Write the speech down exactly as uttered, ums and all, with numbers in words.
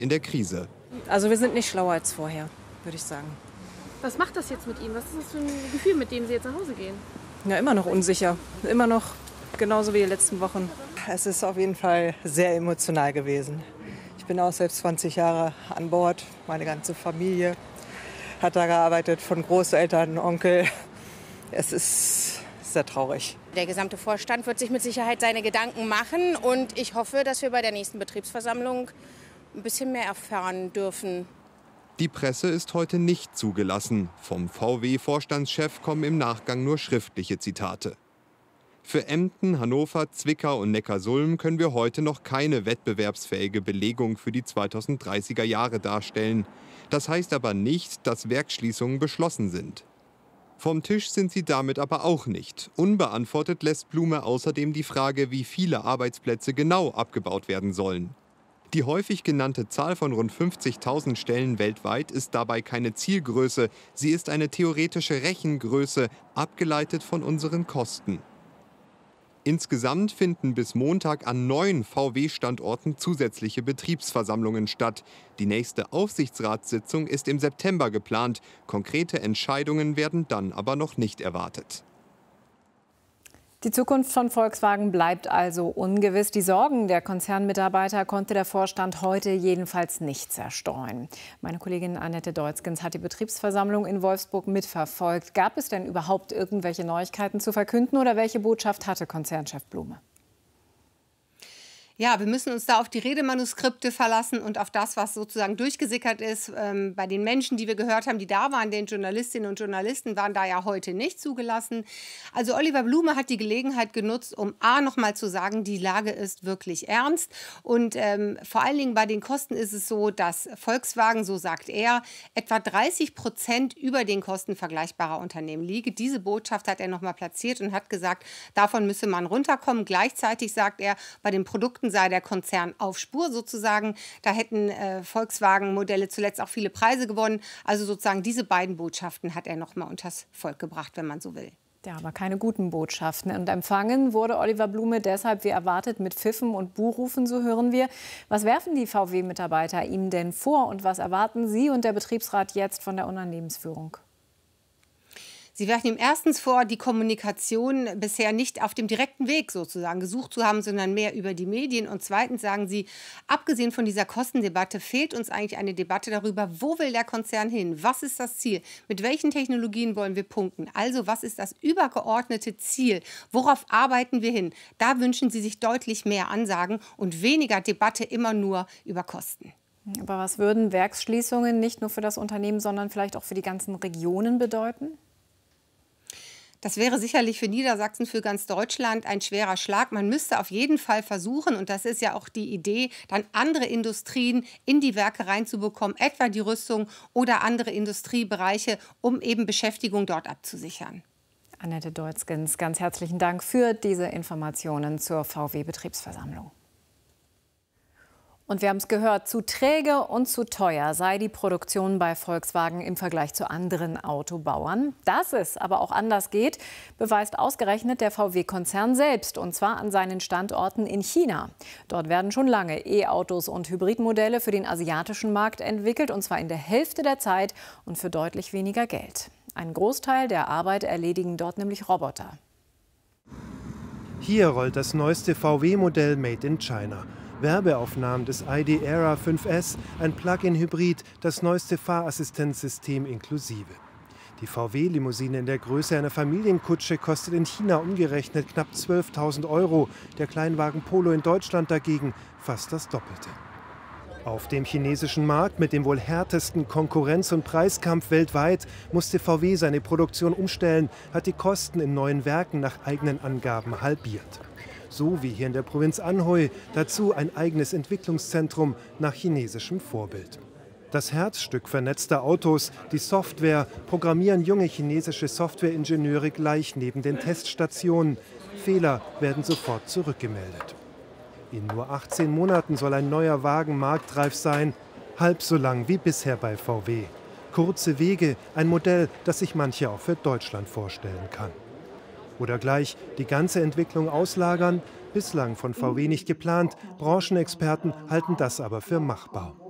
in der Krise. Also wir sind nicht schlauer als vorher, würde ich sagen. Was macht das jetzt mit Ihnen? Was ist das für ein Gefühl, mit dem Sie jetzt nach Hause gehen? Ja, immer noch unsicher. Immer noch genauso wie die letzten Wochen. Es ist auf jeden Fall sehr emotional gewesen. Ich bin auch selbst zwanzig Jahre an Bord. Meine ganze Familie hat da gearbeitet, von Großeltern, Onkel. Es ist sehr traurig. Der gesamte Vorstand wird sich mit Sicherheit seine Gedanken machen. Und ich hoffe, dass wir bei der nächsten Betriebsversammlung ein bisschen mehr erfahren dürfen. Die Presse ist heute nicht zugelassen. Vom V W-Vorstandschef kommen im Nachgang nur schriftliche Zitate. Für Emden, Hannover, Zwickau und Neckarsulm können wir heute noch keine wettbewerbsfähige Belegung für die zweitausenddreißiger Jahre darstellen. Das heißt aber nicht, dass Werksschließungen beschlossen sind. Vom Tisch sind sie damit aber auch nicht. Unbeantwortet lässt Blume außerdem die Frage, wie viele Arbeitsplätze genau abgebaut werden sollen. Die häufig genannte Zahl von rund fünfzigtausend Stellen weltweit ist dabei keine Zielgröße. Sie ist eine theoretische Rechengröße, abgeleitet von unseren Kosten. Insgesamt finden bis Montag an neun V W-Standorten zusätzliche Betriebsversammlungen statt. Die nächste Aufsichtsratssitzung ist im September geplant. Konkrete Entscheidungen werden dann aber noch nicht erwartet. Die Zukunft von Volkswagen bleibt also ungewiss. Die Sorgen der Konzernmitarbeiter konnte der Vorstand heute jedenfalls nicht zerstreuen. Meine Kollegin Annette Deutzgens hat die Betriebsversammlung in Wolfsburg mitverfolgt. Gab es denn überhaupt irgendwelche Neuigkeiten zu verkünden oder welche Botschaft hatte Konzernchef Blume? Ja, wir müssen uns da auf die Redemanuskripte verlassen und auf das, was sozusagen durchgesickert ist. Ähm, bei den Menschen, die wir gehört haben, die da waren, den Journalistinnen und Journalisten, waren da ja heute nicht zugelassen. Also Oliver Blume hat die Gelegenheit genutzt, um A, noch mal zu sagen, die Lage ist wirklich ernst. Und ähm, vor allen Dingen bei den Kosten ist es so, dass Volkswagen, so sagt er, etwa dreißig Prozent über den Kosten vergleichbarer Unternehmen liege. Diese Botschaft hat er noch mal platziert und hat gesagt, davon müsse man runterkommen. Gleichzeitig sagt er, bei den Produkten sei der Konzern auf Spur sozusagen. Da hätten äh, Volkswagen-Modelle zuletzt auch viele Preise gewonnen. Also sozusagen diese beiden Botschaften hat er noch mal unters Volk gebracht, wenn man so will. Ja, aber keine guten Botschaften. Und empfangen wurde Oliver Blume deshalb wie erwartet mit Pfiffen und Buhrufen, so hören wir. Was werfen die V W-Mitarbeiter ihm denn vor und was erwarten Sie und der Betriebsrat jetzt von der Unternehmensführung? Sie werfen ihm erstens vor, die Kommunikation bisher nicht auf dem direkten Weg sozusagen gesucht zu haben, sondern mehr über die Medien. Und zweitens sagen Sie, abgesehen von dieser Kostendebatte fehlt uns eigentlich eine Debatte darüber, wo will der Konzern hin? Was ist das Ziel? Mit welchen Technologien wollen wir punkten? Also was ist das übergeordnete Ziel? Worauf arbeiten wir hin? Da wünschen Sie sich deutlich mehr Ansagen und weniger Debatte immer nur über Kosten. Aber was würden Werksschließungen nicht nur für das Unternehmen, sondern vielleicht auch für die ganzen Regionen bedeuten? Das wäre sicherlich für Niedersachsen, für ganz Deutschland ein schwerer Schlag. Man müsste auf jeden Fall versuchen, und das ist ja auch die Idee, dann andere Industrien in die Werke reinzubekommen, etwa die Rüstung oder andere Industriebereiche, um eben Beschäftigung dort abzusichern. Annette Deutzgens, ganz herzlichen Dank für diese Informationen zur V W-Betriebsversammlung. Und wir haben es gehört, zu träge und zu teuer sei die Produktion bei Volkswagen im Vergleich zu anderen Autobauern. Dass es aber auch anders geht, beweist ausgerechnet der V W-Konzern selbst, und zwar an seinen Standorten in China. Dort werden schon lange E-Autos und Hybridmodelle für den asiatischen Markt entwickelt, und zwar in der Hälfte der Zeit und für deutlich weniger Geld. Einen Großteil der Arbeit erledigen dort nämlich Roboter. Hier rollt das neueste V W-Modell Made in China. Werbeaufnahmen des I D Era fünf S, ein Plug-in-Hybrid, das neueste Fahrassistenzsystem inklusive. Die V W-Limousine in der Größe einer Familienkutsche kostet in China umgerechnet knapp zwölftausend Euro. Der Kleinwagen Polo in Deutschland dagegen fast das Doppelte. Auf dem chinesischen Markt mit dem wohl härtesten Konkurrenz- und Preiskampf weltweit musste V W seine Produktion umstellen, hat die Kosten in neuen Werken nach eigenen Angaben halbiert. So wie hier in der Provinz Anhui, dazu ein eigenes Entwicklungszentrum nach chinesischem Vorbild. Das Herzstück vernetzter Autos, die Software, programmieren junge chinesische Softwareingenieure gleich neben den Teststationen. Fehler werden sofort zurückgemeldet. In nur achtzehn Monaten soll ein neuer Wagen marktreif sein, halb so lang wie bisher bei V W. Kurze Wege, ein Modell, das sich manche auch für Deutschland vorstellen kann. Oder gleich die ganze Entwicklung auslagern? Bislang von V W nicht geplant, Branchenexperten halten das aber für machbar.